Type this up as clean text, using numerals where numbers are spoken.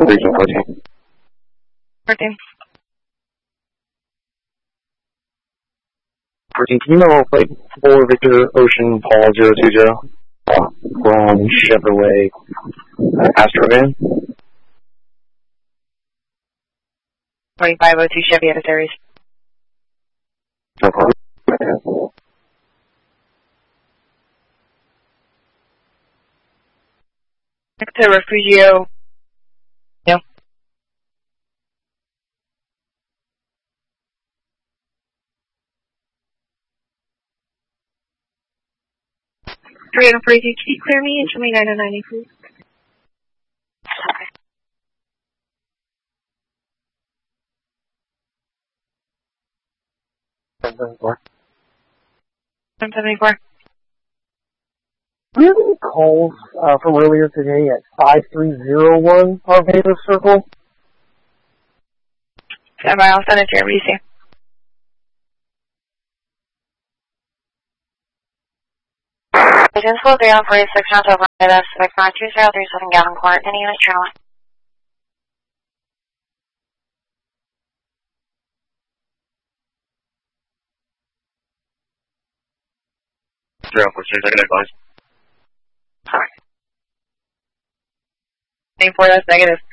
Region 14. 14. 14, can you know plate 4 Victor Ocean Paul 020 from Chevrolet Astrovan? 2502 Chevy at Series. No problem. Victor Refugio. No. 342, can you clear me and show me 990, please? Okay. 774. 774. Do you have any calls from earlier today at 5301 Arvada Circle? Stand by, I'll send it to your BC. Agent School 3146, Mount Over, Civic 2037 Gallon Court, any unit channel. Sorry. 24, that's negative.